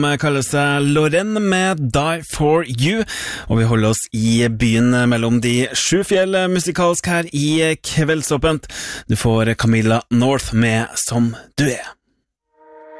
Kaller seg Loren med Die For You, og vi holder oss i byen mellom de 7 fjell musikalsk her i Kveldsåpent. Du får Camilla North med Som du er.